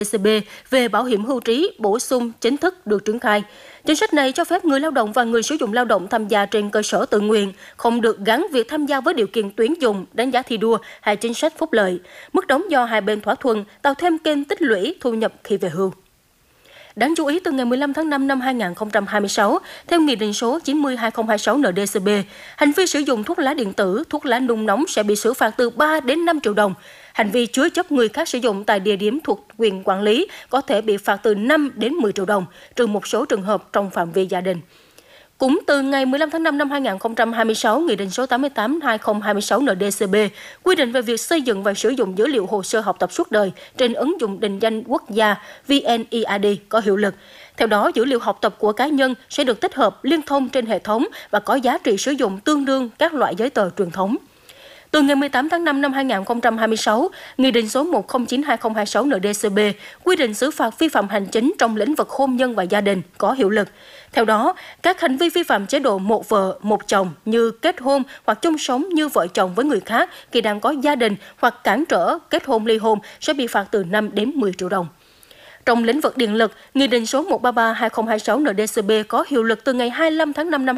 DCB về bảo hiểm hưu trí bổ sung chính thức được triển khai. Chính sách này cho phép người lao động và người sử dụng lao động tham gia trên cơ sở tự nguyện, không được gắn việc tham gia với điều kiện tuyển dụng, đánh giá thi đua hay chính sách phúc lợi. Mức đóng do hai bên thỏa thuận, tạo thêm kênh tích lũy thu nhập khi về hưu. Đáng chú ý, từ ngày 15 tháng 5 năm 2026, theo Nghị định số 90/2026 NĐ-CB, hành vi sử dụng thuốc lá điện tử, thuốc lá nung nóng sẽ bị xử phạt từ 3 đến 5 triệu đồng. Hành vi chứa chấp người khác sử dụng tại địa điểm thuộc quyền quản lý có thể bị phạt từ 5 đến 10 triệu đồng, trừ một số trường hợp trong phạm vi gia đình. Cũng từ ngày 15 tháng 5 năm 2026, Nghị định số 88/2026 NĐ-CB quy định về việc xây dựng và sử dụng dữ liệu hồ sơ học tập suốt đời trên ứng dụng định danh quốc gia VNeID có hiệu lực. Theo đó, dữ liệu học tập của cá nhân sẽ được tích hợp liên thông trên hệ thống và có giá trị sử dụng tương đương các loại giấy tờ truyền thống. Từ ngày 18 tháng 5 năm 2026, Nghị định số 1092/2026 NĐ-CB quy định xử phạt vi phạm hành chính trong lĩnh vực hôn nhân và gia đình có hiệu lực. Theo đó, các hành vi vi phạm chế độ một vợ, một chồng như kết hôn hoặc chung sống như vợ chồng với người khác khi đang có gia đình hoặc cản trở kết hôn ly hôn sẽ bị phạt từ 5 đến 10 triệu đồng. Trong lĩnh vực điện lực, Nghị định số 133/2026 NĐ-CB có hiệu lực từ ngày 25 tháng 5 năm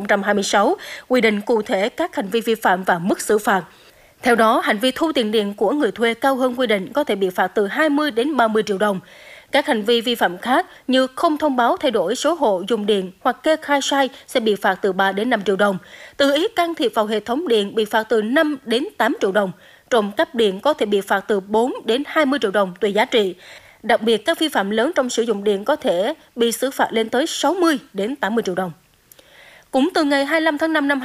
2026, quy định cụ thể các hành vi vi phạm và mức xử phạt. Theo đó, hành vi thu tiền điện của người thuê cao hơn quy định có thể bị phạt từ 20 đến 30 triệu đồng. Các hành vi vi phạm khác như không thông báo thay đổi số hộ dùng điện hoặc kê khai sai sẽ bị phạt từ 3 đến 5 triệu đồng. Tự ý can thiệp vào hệ thống điện bị phạt từ 5 đến 8 triệu đồng. Trộm cắp điện có thể bị phạt từ 4 đến 20 triệu đồng tùy giá trị. Đặc biệt, các vi phạm lớn trong sử dụng điện có thể bị xử phạt lên tới 60 đến 80 triệu đồng. Cũng từ ngày 25 tháng 5 năm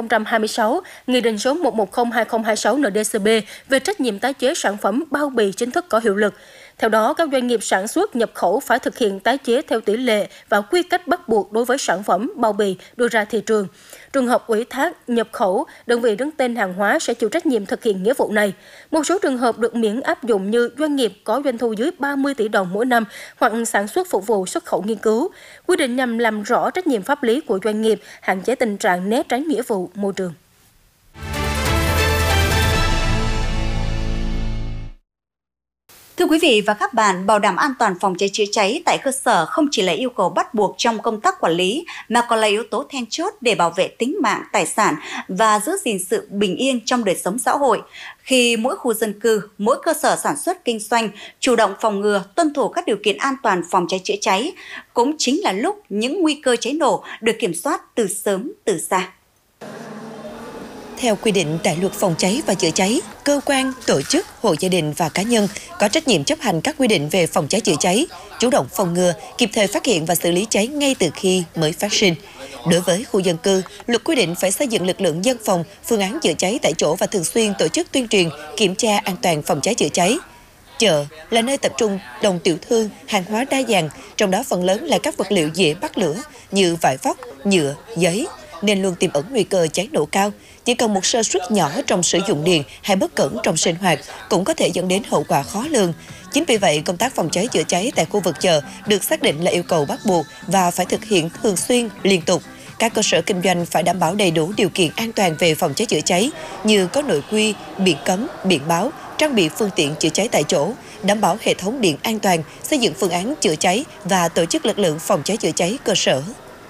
2026, Nghị định số 110/2026 NĐ-CB về trách nhiệm tái chế sản phẩm bao bì chính thức có hiệu lực. Theo đó, các doanh nghiệp sản xuất nhập khẩu phải thực hiện tái chế theo tỷ lệ và quy cách bắt buộc đối với sản phẩm bao bì đưa ra thị trường. Trường hợp ủy thác nhập khẩu, đơn vị đứng tên hàng hóa sẽ chịu trách nhiệm thực hiện nghĩa vụ này. Một số trường hợp được miễn áp dụng như doanh nghiệp có doanh thu dưới 30 tỷ đồng mỗi năm hoặc sản xuất phục vụ xuất khẩu nghiên cứu. Quy định nhằm làm rõ trách nhiệm pháp lý của doanh nghiệp, hạn chế tình trạng né tránh nghĩa vụ môi trường. Thưa quý vị và các bạn, bảo đảm an toàn phòng cháy chữa cháy tại cơ sở không chỉ là yêu cầu bắt buộc trong công tác quản lý mà còn là yếu tố then chốt để bảo vệ tính mạng, tài sản và giữ gìn sự bình yên trong đời sống xã hội. Khi mỗi khu dân cư, mỗi cơ sở sản xuất kinh doanh chủ động phòng ngừa, tuân thủ các điều kiện an toàn phòng cháy chữa cháy, cũng chính là lúc những nguy cơ cháy nổ được kiểm soát từ sớm từ xa. Theo quy định tại Luật Phòng cháy và chữa cháy, cơ quan, tổ chức, hộ gia đình và cá nhân có trách nhiệm chấp hành các quy định về phòng cháy chữa cháy, chủ động phòng ngừa, kịp thời phát hiện và xử lý cháy ngay từ khi mới phát sinh. Đối với khu dân cư, luật quy định phải xây dựng lực lượng dân phòng, phương án chữa cháy tại chỗ và thường xuyên tổ chức tuyên truyền, kiểm tra an toàn phòng cháy chữa cháy. Chợ là nơi tập trung đông tiểu thương, hàng hóa đa dạng, trong đó phần lớn là các vật liệu dễ bắt lửa như vải vóc, nhựa, giấy, nên luôn tiềm ẩn nguy cơ cháy nổ cao. Chỉ cần một sơ suất nhỏ trong sử dụng điện hay bất cẩn trong sinh hoạt cũng có thể dẫn đến hậu quả khó lường. Chính vì vậy, công tác phòng cháy chữa cháy tại khu vực chợ được xác định là yêu cầu bắt buộc và phải thực hiện thường xuyên, liên tục. Các cơ sở kinh doanh phải đảm bảo đầy đủ điều kiện an toàn về phòng cháy chữa cháy như có nội quy, biển cấm, biển báo, trang bị phương tiện chữa cháy tại chỗ, đảm bảo hệ thống điện an toàn, xây dựng phương án chữa cháy và tổ chức lực lượng phòng cháy chữa cháy cơ sở.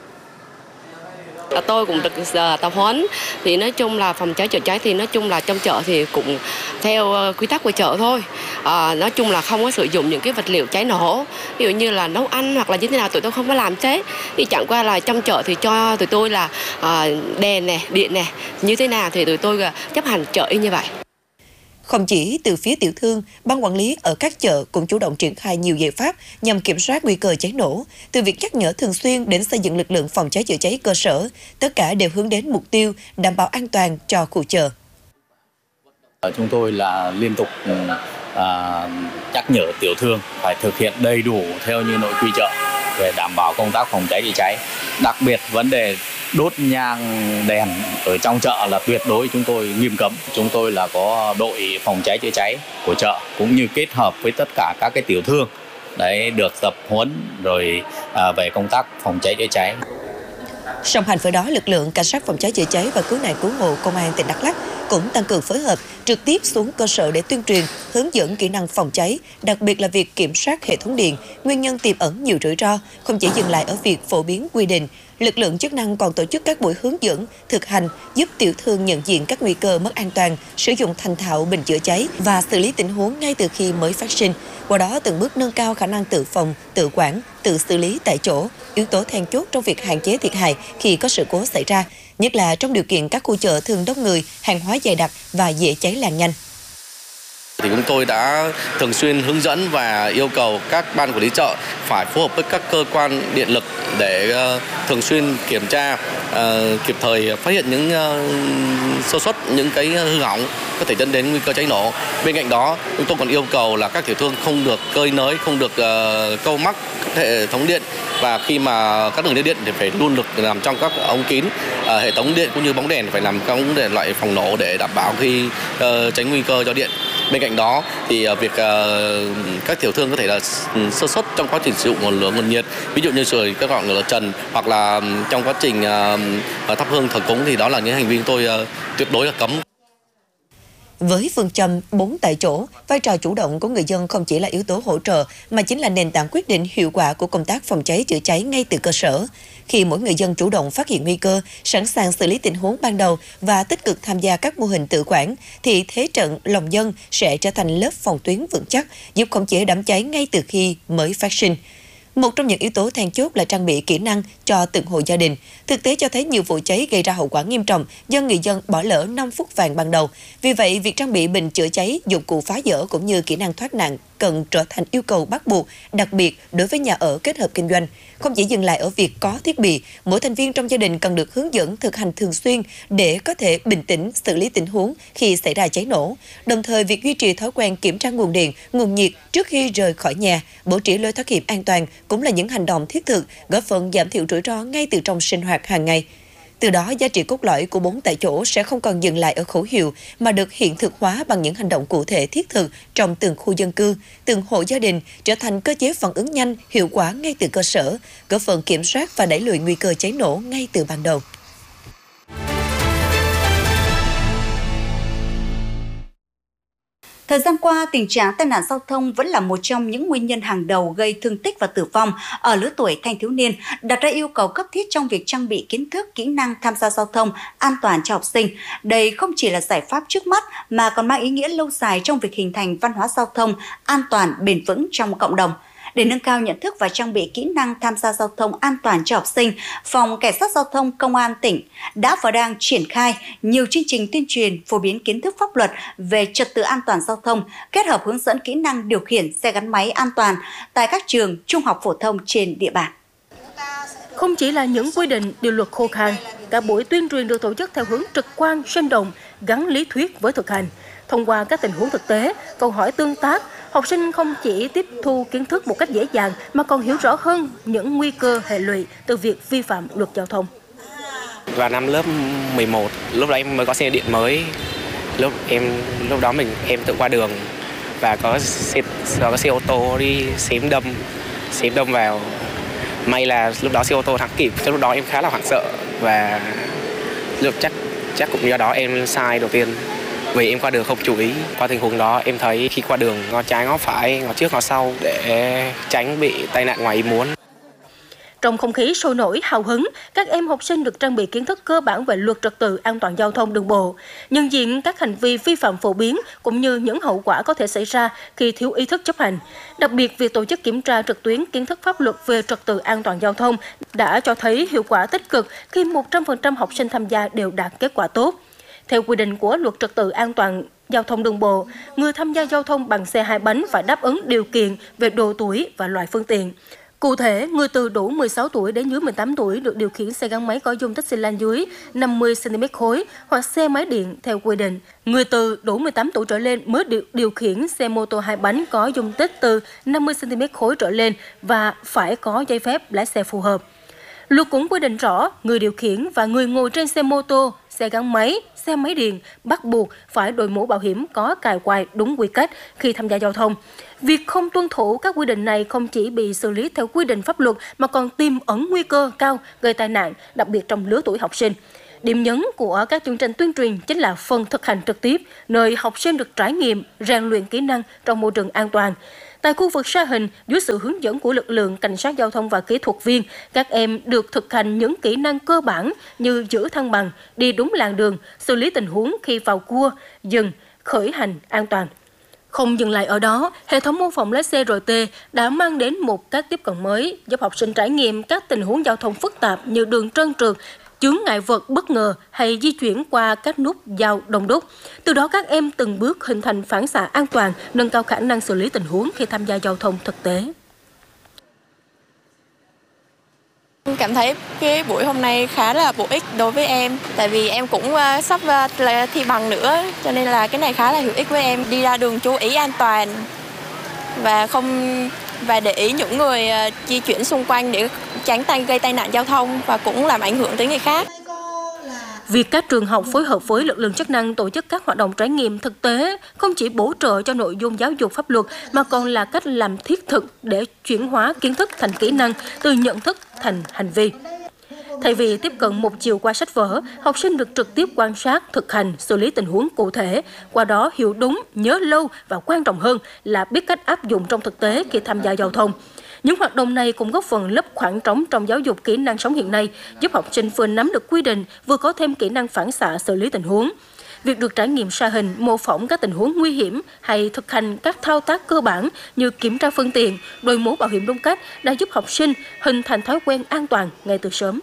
Tôi cũng được tập huấn, thì nói chung là phòng cháy chữa cháy thì nói chung là trong chợ thì cũng theo quy tắc của chợ thôi. Nói chung là không có sử dụng những cái vật liệu cháy nổ, ví dụ như là nấu ăn hoặc là như thế nào tụi tôi không có làm thế. Thì chẳng qua là trong chợ thì cho tụi tôi là đèn nè, điện nè, như thế nào thì tụi tôi chấp hành chợ y như vậy. Không chỉ từ phía tiểu thương, ban quản lý ở các chợ cũng chủ động triển khai nhiều giải pháp nhằm kiểm soát nguy cơ cháy nổ. Từ việc nhắc nhở thường xuyên đến xây dựng lực lượng phòng cháy chữa cháy cơ sở, tất cả đều hướng đến mục tiêu đảm bảo an toàn cho khu chợ. Chúng tôi là liên tục nhắc nhở tiểu thương phải thực hiện đầy đủ theo như nội quy chợ về đảm bảo công tác phòng cháy chữa cháy. Đặc biệt vấn đề đốt nhang đèn ở trong chợ là tuyệt đối chúng tôi nghiêm cấm. Chúng tôi là có đội phòng cháy chữa cháy của chợ cũng như kết hợp với tất cả các cái tiểu thương đấy được tập huấn rồi về công tác phòng cháy chữa cháy. Song hành với đó, lực lượng cảnh sát phòng cháy chữa cháy và cứu nạn cứu hộ công an tỉnh Đắk Lắk cũng tăng cường phối hợp trực tiếp xuống cơ sở để tuyên truyền, hướng dẫn kỹ năng phòng cháy, đặc biệt là việc kiểm soát hệ thống điện, nguyên nhân tiềm ẩn nhiều rủi ro, không chỉ dừng lại ở việc phổ biến quy định. Lực lượng chức năng còn tổ chức các buổi hướng dẫn, thực hành, giúp tiểu thương nhận diện các nguy cơ mất an toàn, sử dụng thành thạo bình chữa cháy và xử lý tình huống ngay từ khi mới phát sinh. Qua đó từng bước nâng cao khả năng tự phòng, tự quản, tự xử lý tại chỗ, yếu tố then chốt trong việc hạn chế thiệt hại khi có sự cố xảy ra, nhất là trong điều kiện các khu chợ thường đông người, hàng hóa dày đặc và dễ cháy lan nhanh. Thì chúng tôi đã thường xuyên hướng dẫn và yêu cầu các ban quản lý chợ phải phối hợp với các cơ quan điện lực để thường xuyên kiểm tra, kịp thời phát hiện những sơ suất, những cái hư hỏng có thể dẫn đến nguy cơ cháy nổ. Bên cạnh đó, chúng tôi còn yêu cầu là các tiểu thương không được cơi nới, không được câu mắc hệ thống điện, và khi mà các đường dây điện thì phải luôn được nằm trong các ống kín, hệ thống điện cũng như bóng đèn phải nằm trong để loại phòng nổ để đảm bảo khi tránh nguy cơ cho điện. Bên cạnh đó thì việc các tiểu thương có thể là sơ suất trong quá trình sử dụng nguồn lửa, nguồn nhiệt, ví dụ như sưởi các ngọn lửa trần hoặc là trong quá trình thắp hương thờ cúng, thì đó là những hành vi chúng tôi tuyệt đối là cấm. Với phương châm 4 tại chỗ, vai trò chủ động của người dân không chỉ là yếu tố hỗ trợ mà chính là nền tảng quyết định hiệu quả của công tác phòng cháy chữa cháy ngay từ cơ sở. Khi mỗi người dân chủ động phát hiện nguy cơ, sẵn sàng xử lý tình huống ban đầu và tích cực tham gia các mô hình tự quản, thì thế trận lòng dân sẽ trở thành lớp phòng tuyến vững chắc, giúp khống chế đám cháy ngay từ khi mới phát sinh. Một trong những yếu tố then chốt là trang bị kỹ năng cho từng hộ gia đình. Thực tế cho thấy nhiều vụ cháy gây ra hậu quả nghiêm trọng do người dân bỏ lỡ 5 phút vàng ban đầu. Vì vậy, việc trang bị bình chữa cháy, dụng cụ phá dỡ cũng như kỹ năng thoát nạn cần trở thành yêu cầu bắt buộc, đặc biệt đối với nhà ở kết hợp kinh doanh. Không chỉ dừng lại ở việc có thiết bị, mỗi thành viên trong gia đình cần được hướng dẫn thực hành thường xuyên để có thể bình tĩnh xử lý tình huống khi xảy ra cháy nổ. Đồng thời, việc duy trì thói quen kiểm tra nguồn điện, nguồn nhiệt trước khi rời khỏi nhà, bố trí lối thoát hiểm an toàn cũng là những hành động thiết thực góp phần giảm thiểu rủi ro ngay từ trong sinh hoạt hàng ngày. Từ đó, giá trị cốt lõi của 4 tại chỗ sẽ không còn dừng lại ở khẩu hiệu mà được hiện thực hóa bằng những hành động cụ thể thiết thực trong từng khu dân cư, từng hộ gia đình, trở thành cơ chế phản ứng nhanh, hiệu quả ngay từ cơ sở, góp phần kiểm soát và đẩy lùi nguy cơ cháy nổ ngay từ ban đầu. Thời gian qua, tình trạng tai nạn giao thông vẫn là một trong những nguyên nhân hàng đầu gây thương tích và tử vong ở lứa tuổi thanh thiếu niên, đặt ra yêu cầu cấp thiết trong việc trang bị kiến thức, kỹ năng tham gia giao thông an toàn cho học sinh. Đây không chỉ là giải pháp trước mắt mà còn mang ý nghĩa lâu dài trong việc hình thành văn hóa giao thông an toàn, bền vững trong cộng đồng. Để nâng cao nhận thức và trang bị kỹ năng tham gia giao thông an toàn cho học sinh, Phòng Cảnh sát Giao thông Công an tỉnh đã và đang triển khai nhiều chương trình tuyên truyền phổ biến kiến thức pháp luật về trật tự an toàn giao thông, kết hợp hướng dẫn kỹ năng điều khiển xe gắn máy an toàn tại các trường trung học phổ thông trên địa bàn. Không chỉ là những quy định, điều luật khô khan, các buổi tuyên truyền được tổ chức theo hướng trực quan, sinh động, gắn lý thuyết với thực hành. Thông qua các tình huống thực tế, câu hỏi tương tác, học sinh không chỉ tiếp thu kiến thức một cách dễ dàng mà còn hiểu rõ hơn những nguy cơ hệ lụy từ việc vi phạm luật giao thông. Vào năm lớp 11, lúc đó em mới có xe điện mới. Lúc đó em tự qua đường và có xe ô tô đi xém đâm vào. May là lúc đó xe ô tô thắng kịp, lúc đó em khá là hoảng sợ và chắc cũng do đó em sai đầu tiên. Vì em qua đường không chú ý, qua tình huống đó em thấy khi qua đường ngó trái ngó phải, ngó trước ngó sau để tránh bị tai nạn ngoài ý muốn. Trong không khí sôi nổi hào hứng, các em học sinh được trang bị kiến thức cơ bản về luật trật tự an toàn giao thông đường bộ, nhận diện các hành vi vi phạm phổ biến cũng như những hậu quả có thể xảy ra khi thiếu ý thức chấp hành. Đặc biệt, việc tổ chức kiểm tra trực tuyến kiến thức pháp luật về trật tự an toàn giao thông đã cho thấy hiệu quả tích cực khi 100% học sinh tham gia đều đạt kết quả tốt. Theo quy định của luật trật tự an toàn giao thông đường bộ, người tham gia giao thông bằng xe hai bánh phải đáp ứng điều kiện về độ tuổi và loại phương tiện. Cụ thể, người từ đủ 16 tuổi đến dưới 18 tuổi được điều khiển xe gắn máy có dung tích xi lanh dưới 50 cm khối hoặc xe máy điện theo quy định. Người từ đủ 18 tuổi trở lên mới điều khiển xe mô tô hai bánh có dung tích từ 50 cm khối trở lên và phải có giấy phép lái xe phù hợp. Luật cũng quy định rõ người điều khiển và người ngồi trên xe mô tô, xe gắn máy, xe máy điện bắt buộc phải đội mũ bảo hiểm có cài quai đúng quy cách khi tham gia giao thông. Việc không tuân thủ các quy định này không chỉ bị xử lý theo quy định pháp luật mà còn tiềm ẩn nguy cơ cao gây tai nạn, đặc biệt trong lứa tuổi học sinh. Điểm nhấn của các chương trình tuyên truyền chính là phần thực hành trực tiếp, nơi học sinh được trải nghiệm, rèn luyện kỹ năng trong môi trường an toàn. Tại khu vực Sa Hình, dưới sự hướng dẫn của lực lượng cảnh sát giao thông và kỹ thuật viên, các em được thực hành những kỹ năng cơ bản như giữ thăng bằng, đi đúng làn đường, xử lý tình huống khi vào cua, dừng, khởi hành an toàn. Không dừng lại ở đó, hệ thống mô phỏng lái xe RT đã mang đến một cách tiếp cận mới, giúp học sinh trải nghiệm các tình huống giao thông phức tạp như đường trơn trượt, chướng ngại vật bất ngờ hay di chuyển qua các nút giao đông đúc. Từ đó các em từng bước hình thành phản xạ an toàn, nâng cao khả năng xử lý tình huống khi tham gia giao thông thực tế. Em cảm thấy cái buổi hôm nay khá là bổ ích đối với em, tại vì em cũng sắp thi bằng nữa, cho nên là cái này khá là hữu ích với em. Đi ra đường chú ý an toàn và để ý những người di chuyển xung quanh để tránh gây tai nạn giao thông và cũng làm ảnh hưởng tới người khác. Việc các trường học phối hợp với lực lượng chức năng tổ chức các hoạt động trải nghiệm thực tế không chỉ bổ trợ cho nội dung giáo dục pháp luật mà còn là cách làm thiết thực để chuyển hóa kiến thức thành kỹ năng, từ nhận thức thành hành vi. Thay vì tiếp cận một chiều qua sách vở, học sinh được trực tiếp quan sát, thực hành, xử lý tình huống cụ thể, qua đó hiểu đúng, nhớ lâu và quan trọng hơn là biết cách áp dụng trong thực tế khi tham gia giao thông. Những hoạt động này cũng góp phần lấp khoảng trống trong giáo dục kỹ năng sống hiện nay, giúp học sinh vừa nắm được quy định, vừa có thêm kỹ năng phản xạ xử lý tình huống. Việc được trải nghiệm sa hình, mô phỏng các tình huống nguy hiểm hay thực hành các thao tác cơ bản như kiểm tra phương tiện, đội mũ bảo hiểm đúng cách đã giúp học sinh hình thành thói quen an toàn ngay từ sớm.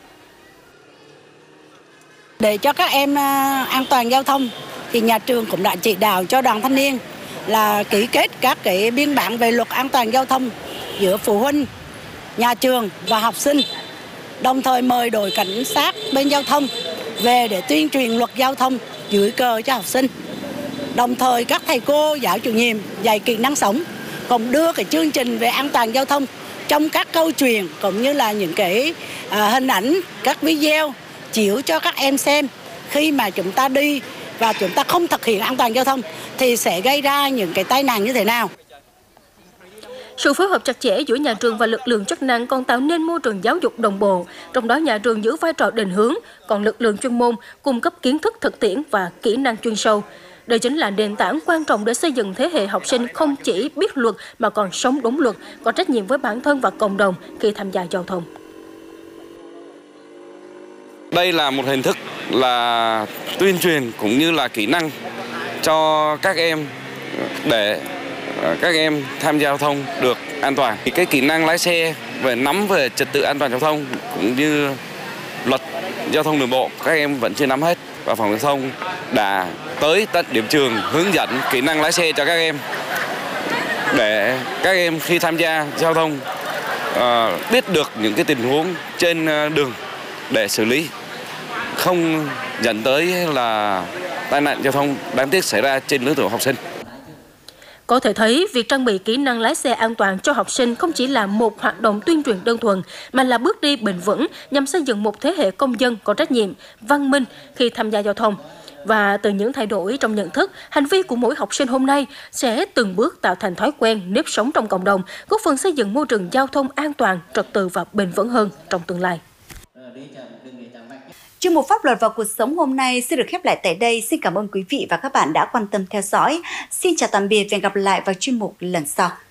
Để cho các em an toàn giao thông thì nhà trường cũng đã chỉ đạo cho đoàn thanh niên là ký kết các cái biên bản về luật an toàn giao thông giữa phụ huynh, nhà trường và học sinh. Đồng thời mời đội cảnh sát bên giao thông về để tuyên truyền luật giao thông dưới cờ cho học sinh. Đồng thời các thầy cô, giáo chủ nhiệm dạy kỹ năng sống cũng đưa cái chương trình về an toàn giao thông trong các câu chuyện cũng như là những cái hình ảnh, các video chiếu cho các em xem khi mà chúng ta đi và chúng ta không thực hiện an toàn giao thông thì sẽ gây ra những cái tai nạn như thế nào. Sự phối hợp chặt chẽ giữa nhà trường và lực lượng chức năng còn tạo nên môi trường giáo dục đồng bộ, trong đó nhà trường giữ vai trò định hướng, còn lực lượng chuyên môn cung cấp kiến thức thực tiễn và kỹ năng chuyên sâu. Đây chính là nền tảng quan trọng để xây dựng thế hệ học sinh không chỉ biết luật mà còn sống đúng luật, có trách nhiệm với bản thân và cộng đồng khi tham gia giao thông. Đây là một hình thức là tuyên truyền cũng như là kỹ năng cho các em để các em tham gia giao thông được an toàn. Thì cái kỹ năng lái xe về nắm về trật tự an toàn giao thông cũng như luật giao thông đường bộ các em vẫn chưa nắm hết, và phòng giao thông đã tới tận điểm trường hướng dẫn kỹ năng lái xe cho các em để các em khi tham gia giao thông biết được những cái tình huống trên đường để xử lý, không dẫn tới là tai nạn giao thông đáng tiếc xảy ra trên lứa tuổi học sinh. Có thể thấy, việc trang bị kỹ năng lái xe an toàn cho học sinh không chỉ là một hoạt động tuyên truyền đơn thuần, mà là bước đi bền vững nhằm xây dựng một thế hệ công dân có trách nhiệm, văn minh khi tham gia giao thông. Và từ những thay đổi trong nhận thức, hành vi của mỗi học sinh hôm nay sẽ từng bước tạo thành thói quen, nếp sống trong cộng đồng, góp phần xây dựng môi trường giao thông an toàn, trật tự và bền vững hơn trong tương lai. Chuyên mục Pháp luật và cuộc sống hôm nay xin được khép lại tại đây. Xin cảm ơn quý vị và các bạn đã quan tâm theo dõi. Xin chào tạm biệt và hẹn gặp lại vào chuyên mục lần sau.